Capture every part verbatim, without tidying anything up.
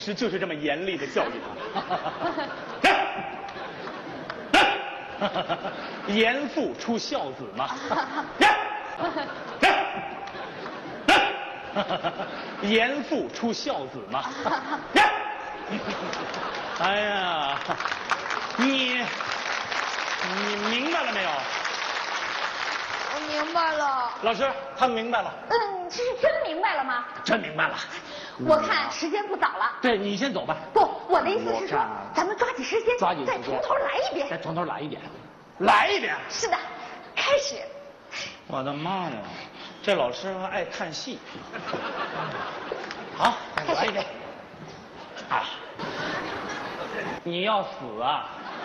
是就是这么严厉的教育他。严父出孝子嘛。严父出孝子嘛。哎呀，你你明白了没有？ 我明白了。 老师，他们明白了。 嗯，这是真明白了吗？ 真明白了。 我看时间不早了。 对，你先走吧。 不，我的意思是说我看， 咱们抓紧时间， 抓紧时间再从头来一遍。 再从头来一遍，来一遍。 是的，开始。 我的妈呀，这老师还爱看戏。好，再来一遍。啊，你要死啊！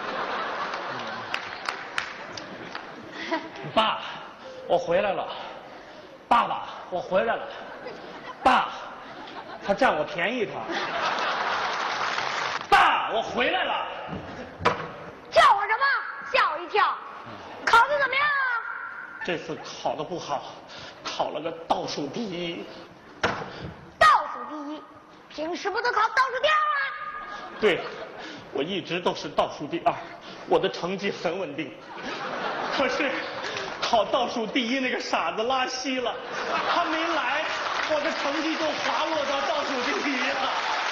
嗯、爸，我回来了。爸爸，我回来了。爸，他占我便宜他。爸，我回来了。 叫我什么？吓我一跳。考的怎么样啊？ 这次考的不好，考了个倒数第一。 倒数第一，平时不都考倒数第二吗？ 对，我一直都是倒数第二，我的成绩很稳定。可是考倒数第一那个傻子拉稀了，他没来，我的成绩就滑落到倒数第一了。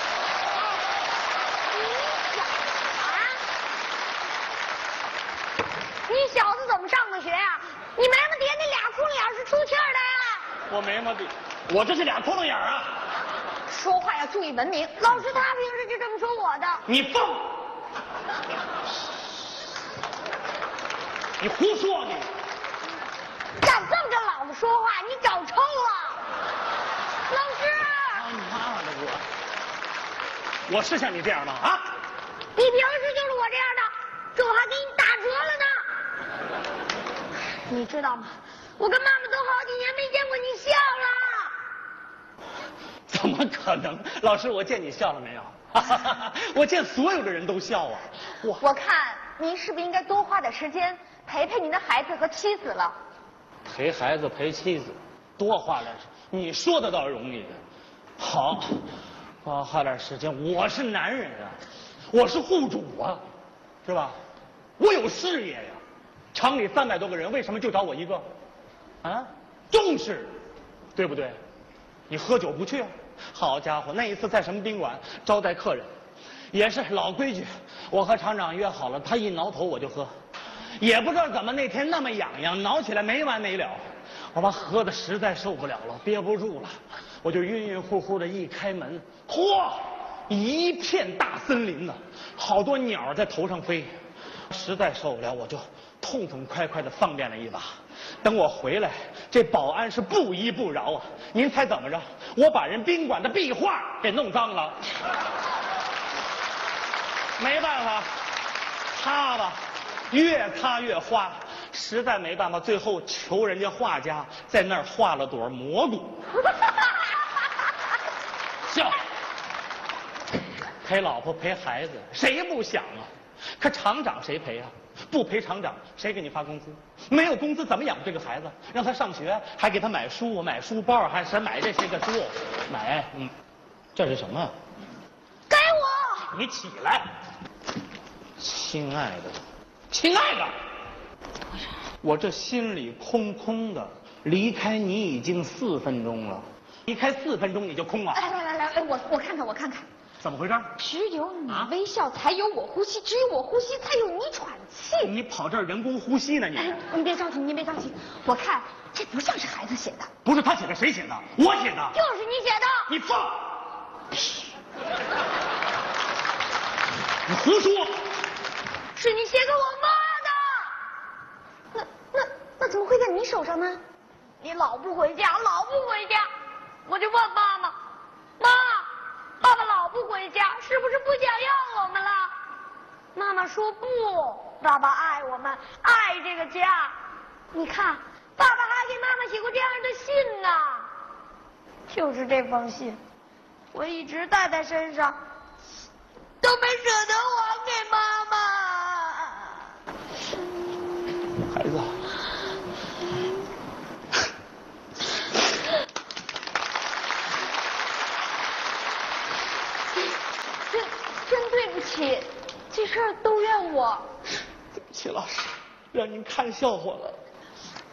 你小子怎么上的学呀、啊？你眉毛底下那俩窟窿眼是出气儿的呀？ 我眉毛底，我这是俩窟窿眼啊！ 说话要注意文明，老师他平时就这么说我的。 你放！你胡说你！ 敢这么跟老子说话，你找抽了！老师！ 他妈的我！我是像你这样吗？啊！ 你平时就是我这样的，这我还给你打折了呢。你知道吗？我跟妈妈都好几年没见过你笑了。 怎么可能？老师，我见你笑了没有？我见所有的人都笑啊！ 我我看您是不是应该多花点时间陪陪您的孩子和妻子了？ 陪孩子陪妻子，多花点时间。你说的倒是容易。好，多花点时间。我是男人啊，我是户主啊，是吧？我有事业呀。厂里三百多个人，为什么就找我一个？啊，重视，对不对？你喝酒不去啊？好家伙，那一次在什么宾馆招待客人，也是老规矩。我和厂长约好了，他一挠头我就喝，也不知道怎么那天那么痒痒，挠起来没完没了。我把喝的实在受不了了，憋不住了，我就晕晕乎乎的一开门，嚯，一片大森林呢，好多鸟在头上飞，实在受不了，我就痛痛快快的放便了一把。等我回来，这保安是不依不饶啊！您猜怎么着？我把人宾馆的壁画给弄脏了。没办法，擦吧，越擦越花，实在没办法，最后求人家画家在那儿画了朵蘑菇。笑，陪老婆陪孩子，谁不想啊？可厂长谁陪啊？不陪厂长，谁给你发工资？没有工资怎么养这个孩子？让他上学，还给他买书、买书包，还是买这些个书，买，嗯，这是什么？ 给我！ 你起来，亲爱的，亲爱的，我这心里空空的，离开你已经四分钟了，离开四分钟你就空了。 来来来来，我我看看我看看。 怎么回事？ 只有你微笑，才有我呼吸；只有我呼吸，才有你喘气。 你跑这儿人工呼吸呢？你哎，您别着急，您别着急。我看这不像是孩子写的。 不是他写的，谁写的？我写的。 就是你写的。 你放！你胡说！ 是你写给我妈的。那那那怎么会在你手上呢？你老不回家，老不回家，我就问妈妈，妈。爸爸老不回家，是不是不想要我们了？妈妈说不，爸爸爱我们，爱这个家。你看，爸爸还给妈妈写过这样的信呢。就是这封信，我一直带在身上，都没舍得还给妈妈。 孩子。 起，这事儿都怨我。 对不起，老师，让您看笑话了。